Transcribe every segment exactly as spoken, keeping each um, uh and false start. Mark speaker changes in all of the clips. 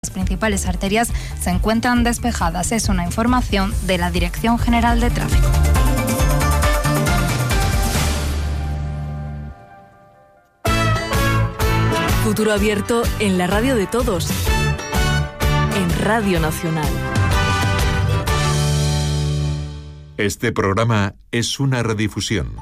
Speaker 1: Las principales arterias se encuentran despejadas. Es una información de la Dirección General de Tráfico.
Speaker 2: Futuro abierto en la radio de todos, en Radio Nacional.
Speaker 3: Este programa es una redifusión.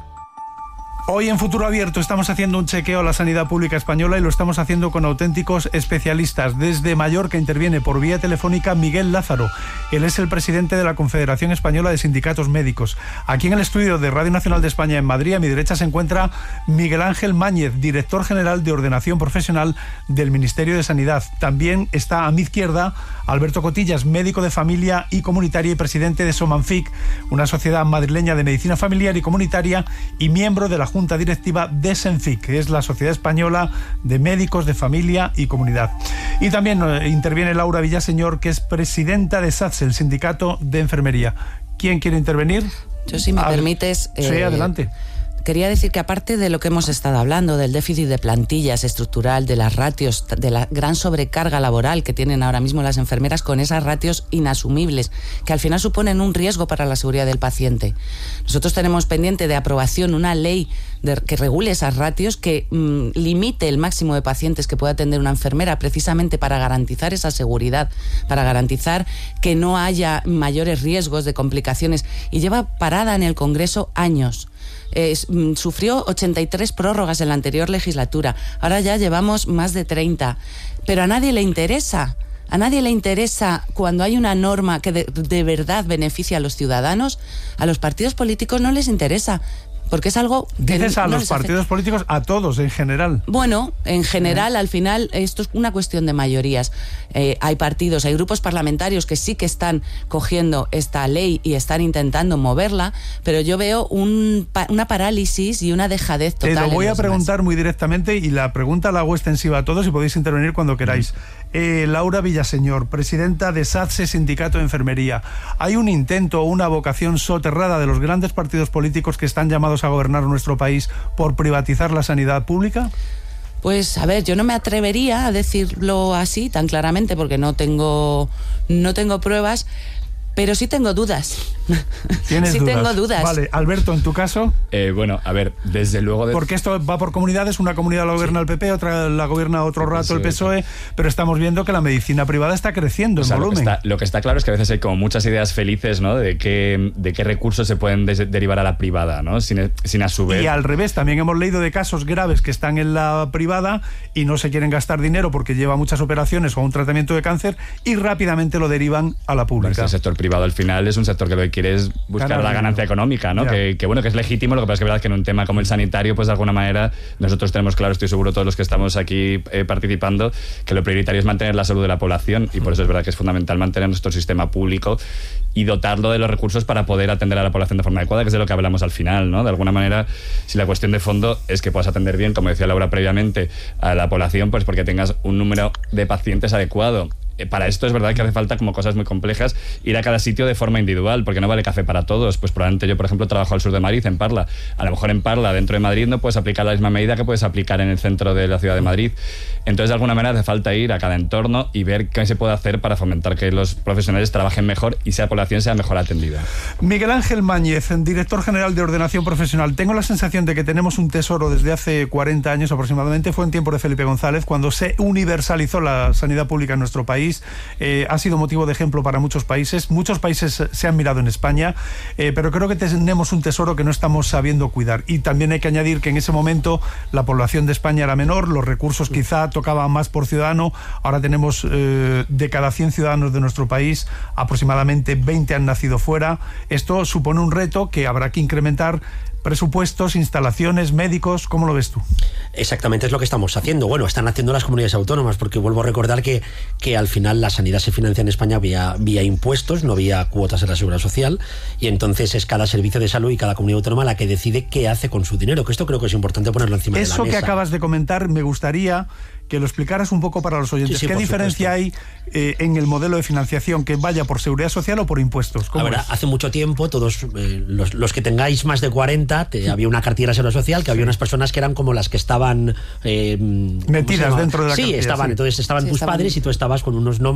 Speaker 4: Hoy en Futuro Abierto estamos haciendo un chequeo a la sanidad pública española y lo estamos haciendo con auténticos especialistas. Desde Mallorca interviene por vía telefónica Miguel Lázaro. Él es el presidente de la Confederación Española de Sindicatos Médicos. Aquí en el estudio de Radio Nacional de España en Madrid, a mi derecha se encuentra Miguel Ángel Máñez, director general de Ordenación Profesional del Ministerio de Sanidad. También está a mi izquierda Alberto Cotillas, médico de familia y comunitaria y presidente de Somanfic, una sociedad madrileña de medicina familiar y comunitaria y miembro de la Junta Junta Directiva de Senfic, que es la Sociedad Española de Médicos de Familia y Comunidad. Y también eh, interviene Laura Villaseñor, que es presidenta de SATSE, el Sindicato de Enfermería. ¿Quién quiere intervenir?
Speaker 5: Yo, si me
Speaker 4: Ad-
Speaker 5: permites...
Speaker 4: Sí,
Speaker 5: eh,
Speaker 4: adelante.
Speaker 5: Quería decir que aparte de lo que hemos estado hablando, del déficit de plantillas estructural, de las ratios, de la gran sobrecarga laboral que tienen ahora mismo las enfermeras con esas ratios inasumibles, que al final suponen un riesgo para la seguridad del paciente. Nosotros tenemos pendiente de aprobación una ley de, que regule esas ratios, que mmm, limite el máximo de pacientes que pueda atender una enfermera, precisamente para garantizar esa seguridad, para garantizar que no haya mayores riesgos de complicaciones. Y lleva parada en el Congreso años. Eh, sufrió ochenta y tres prórrogas en la anterior legislatura, ahora ya llevamos más de treinta, pero a nadie le interesa. A nadie le interesa cuando hay una norma que de, de verdad beneficia a los ciudadanos. A los partidos políticos no les interesa, porque es algo que
Speaker 4: Dices a
Speaker 5: no
Speaker 4: los
Speaker 5: les
Speaker 4: partidos
Speaker 5: afecta.
Speaker 4: políticos, a todos en general.
Speaker 5: Bueno, en general, al final, esto es una cuestión de mayorías. Eh, hay partidos, hay grupos parlamentarios que sí que están cogiendo esta ley y están intentando moverla, pero yo veo un, una parálisis y una dejadez total.
Speaker 4: Te lo voy
Speaker 5: en
Speaker 4: a
Speaker 5: los
Speaker 4: preguntar
Speaker 5: demás.
Speaker 4: muy directamente y la pregunta la hago extensiva a todos y podéis intervenir cuando queráis. Eh, Laura Villaseñor, presidenta de SATSE, Sindicato de Enfermería. ¿Hay un intento o una vocación soterrada de los grandes partidos políticos que están llamados a gobernar nuestro país por privatizar la sanidad pública?
Speaker 5: Pues a ver, yo no me atrevería a decirlo así tan claramente porque no tengo, no tengo pruebas, pero sí tengo dudas.
Speaker 4: ¿Tienes
Speaker 5: sí
Speaker 4: dudas?
Speaker 5: tengo dudas.
Speaker 4: Vale, Alberto, ¿en tu caso?
Speaker 6: Eh, bueno, a ver, desde luego... De...
Speaker 4: Porque esto va por comunidades, una comunidad la gobierna sí. el P P, otra la gobierna otro rato el P S O E, pero estamos viendo que la medicina privada está creciendo o sea, en volumen.
Speaker 6: Lo que, está, lo que está claro es que a veces hay como muchas ideas felices, ¿no? De qué, de qué recursos se pueden des- derivar a la privada, ¿no? Sin, sin a su vez...
Speaker 4: Y al revés, también hemos leído de casos graves que están en la privada y no se quieren gastar dinero porque lleva muchas operaciones o un tratamiento de cáncer y rápidamente lo derivan a la pública.
Speaker 6: Bueno, el sector privado al final es un sector que lo que quiere es buscar Ganar la ganancia dinero. económica, ¿no? Que, que bueno, que es legítimo, lo que pasa es que es verdad que en un tema como el sanitario, pues de alguna manera nosotros tenemos claro, estoy seguro todos los que estamos aquí eh, participando, que lo prioritario es mantener la salud de la población y por eso es verdad que es fundamental mantener nuestro sistema público y dotarlo de los recursos para poder atender a la población de forma adecuada, que es de lo que hablamos al final, ¿no? De alguna manera, si la cuestión de fondo es que puedas atender bien, como decía Laura previamente, a la población, pues porque tengas un número de pacientes adecuado. Para esto es verdad que hace falta como cosas muy complejas ir a cada sitio de forma individual, porque no vale café para todos. Pues probablemente yo, por ejemplo, trabajo al sur de Madrid, en Parla. A lo mejor en Parla, dentro de Madrid, no puedes aplicar la misma medida que puedes aplicar en el centro de la ciudad de Madrid. Entonces, de alguna manera, hace falta ir a cada entorno y ver qué se puede hacer para fomentar que los profesionales trabajen mejor y sea la población sea mejor atendida.
Speaker 4: Miguel Ángel Máñez, director general de Ordenación Profesional. Tengo la sensación de que tenemos un tesoro desde hace cuarenta años aproximadamente. Fue en tiempo de Felipe González, cuando se universalizó la sanidad pública en nuestro país. Eh, ha sido motivo de ejemplo para muchos países. Muchos países se han mirado en España, eh, pero creo que tenemos un tesoro que no estamos sabiendo cuidar. Y también hay que añadir que en ese momento la población de España era menor, los recursos quizá tocaban más por ciudadano. Ahora tenemos eh, de cada cien ciudadanos de nuestro país, aproximadamente veinte han nacido fuera. Esto supone un reto que habrá que incrementar presupuestos, instalaciones, médicos. ¿Cómo lo ves tú?
Speaker 7: Exactamente, es lo que estamos haciendo. Bueno, están haciendo las comunidades autónomas, porque vuelvo a recordar que, que al final la sanidad se financia en España vía, vía impuestos, no vía cuotas de la seguridad social, y entonces es cada servicio de salud y cada comunidad autónoma la que decide qué hace con su dinero, que esto creo que es importante ponerlo encima de la mesa.
Speaker 4: Eso que acabas de comentar, me gustaría que lo explicaras un poco para los oyentes.
Speaker 7: Sí, sí,
Speaker 4: ¿Qué diferencia supuesto. hay eh, en el modelo de financiación, que vaya por seguridad social o por impuestos? ¿Cómo
Speaker 7: A ver,
Speaker 4: es?
Speaker 7: hace mucho tiempo, todos eh, los, los que tengáis más de cuarenta, te, sí. había una cartilla de seguridad social, que había unas personas que eran como las que estaban... Eh,
Speaker 4: metidas dentro de la
Speaker 7: sí,
Speaker 4: cartilla.
Speaker 7: Estaban,
Speaker 4: Sí,
Speaker 7: entonces estaban
Speaker 5: sí,
Speaker 7: tus
Speaker 5: estaban...
Speaker 7: padres y tú estabas con unos nombres